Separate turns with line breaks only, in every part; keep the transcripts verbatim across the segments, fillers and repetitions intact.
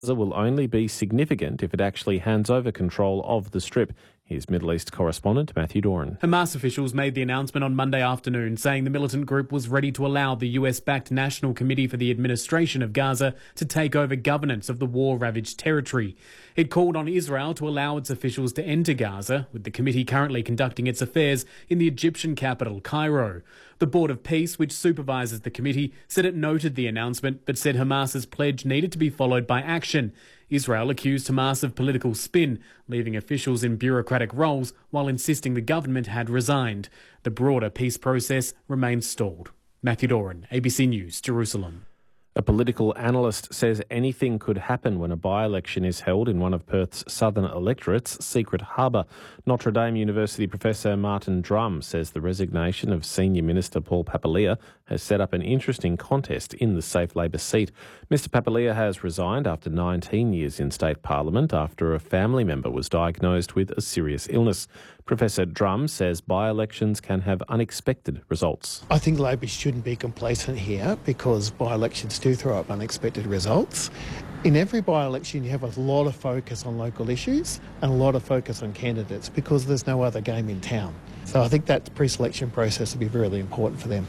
will only be significant if it actually hands over control of the Strip. Here's Middle East correspondent Matthew Doran.
Hamas officials made the announcement on Monday afternoon, saying the militant group was ready to allow the U S-backed National Committee for the Administration of Gaza to take over governance of the war-ravaged territory. It called on Israel to allow its officials to enter Gaza, with the committee currently conducting its affairs in the Egyptian capital, Cairo. The Board of Peace, which supervises the committee, said it noted the announcement but said Hamas's pledge needed to be followed by action. Israel accused Hamas of political spin, leaving officials in bureaucratic roles while insisting the government had resigned. The broader peace process remains stalled. Matthew Doran, A B C News, Jerusalem.
A political analyst says anything could happen when a by-election is held in one of Perth's southern electorates, Secret Harbour. Notre Dame University professor Martin Drum says the resignation of Senior Minister Paul Papalia has set up an interesting contest in the safe Labor seat. Mister Papalia has resigned after nineteen years in state parliament after a family member was diagnosed with a serious illness. Professor Drum says by-elections can have unexpected results.
I think Labor shouldn't be complacent here because by-elections do throw up unexpected results. In every by-election you have a lot of focus on local issues and a lot of focus on candidates because there's no other game in town. So I think that pre-selection process will be really important for them.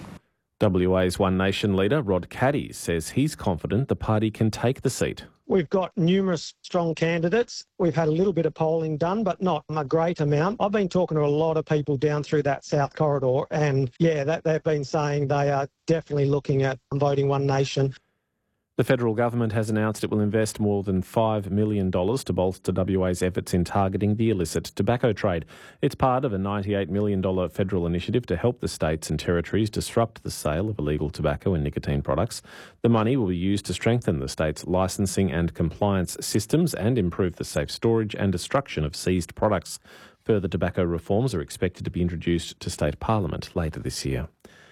W A's One Nation leader Rod Caddy says he's confident the party can take the seat.
We've got numerous strong candidates. We've had a little bit of polling done, but not a great amount. I've been talking to a lot of people down through that South Corridor, and yeah, that, they've been saying they are definitely looking at voting One Nation.
The federal government has announced it will invest more than five million dollars to bolster W A's efforts in targeting the illicit tobacco trade. It's part of a ninety-eight million dollars federal initiative to help the states and territories disrupt the sale of illegal tobacco and nicotine products. The money will be used to strengthen the state's licensing and compliance systems and improve the safe storage and destruction of seized products. Further tobacco reforms are expected to be introduced to state parliament later this year.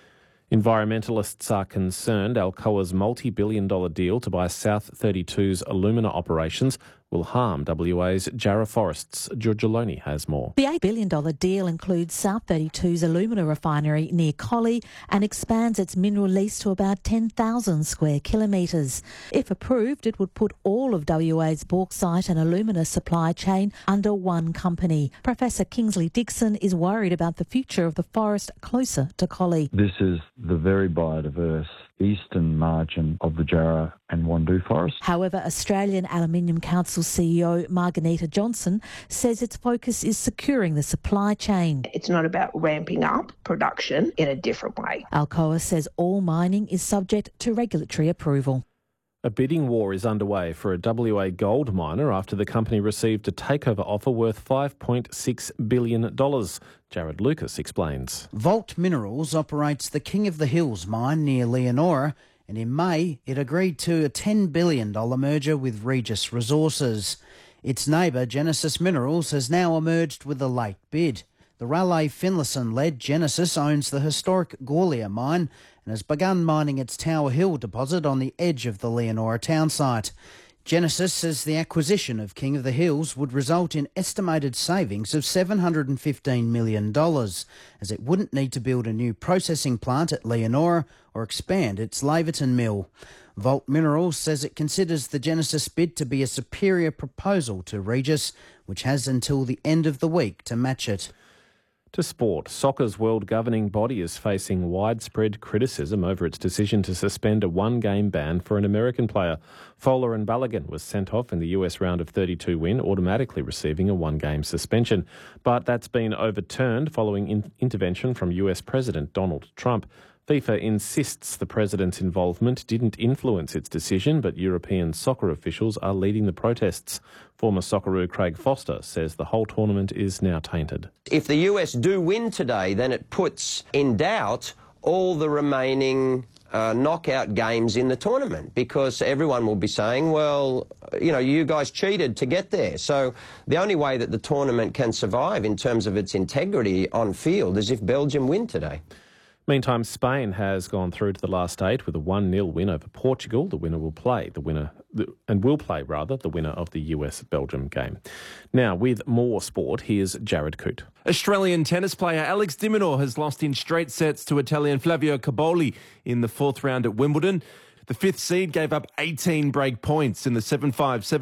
Environmentalists are concerned Alcoa's multi-billion dollar deal to buy South thirty-two's alumina operations will harm W A's Jarrah forests. Georgia Loney has more.
The eight billion dollars deal includes South thirty-two's alumina refinery near Collie and expands its mineral lease to about ten thousand square kilometres. If approved, it would put all of W A's bauxite and alumina supply chain under one company. Professor Kingsley Dixon is worried about the future of the forest closer to Collie.
This is the very biodiverse eastern margin of the Jarrah and Wandoo forest.
However, Australian Aluminium Council C E O Margarita Johnson says its focus is securing the supply chain.
It's not about ramping up production in a different way.
Alcoa says all mining is subject to regulatory approval.
A bidding war is underway for a W A gold miner after the company received a takeover offer worth five point six billion dollars. Jared Lucas explains.
Vault Minerals operates the King of the Hills mine near Leonora, and in May it agreed to a ten billion dollars merger with Regis Resources. Its neighbour, Genesis Minerals, has now emerged with a late bid. The Raleigh Finlayson-led Genesis owns the historic Gawlia mine and has begun mining its Tower Hill deposit on the edge of the Leonora town site. Genesis says the acquisition of King of the Hills would result in estimated savings of seven hundred fifteen million dollars, as it wouldn't need to build a new processing plant at Leonora or expand its Laverton mill. Vault Minerals says it considers the Genesis bid to be a superior proposal to Regis, which has until the end of the week to match it.
To sport, soccer's world governing body is facing widespread criticism over its decision to suspend a one-game ban for an American player. Fowler and Balogun was sent off in the U S round of thirty-two win, automatically receiving a one-game suspension. But that's been overturned following in- intervention from U S President Donald Trump. FIFA insists the president's involvement didn't influence its decision, but European soccer officials are leading the protests. Former Socceroo Craig Foster says the whole tournament is now tainted.
If the U S do win today, then it puts in doubt all the remaining uh, knockout games in the tournament, because everyone will be saying, well, you know, you guys cheated to get there. So the only way that the tournament can survive in terms of its integrity on field is if Belgium win today.
Meantime, Spain has gone through to the last eight with a one nil win over Portugal. The winner will play the winner and will play rather the winner of the U S Belgium game. Now, with more sport, here's Jared Coote.
Australian tennis player Alex de Minaur has lost in straight sets to Italian Flavio Caboli in the fourth round at Wimbledon. The fifth seed gave up eighteen break points in the seven five seven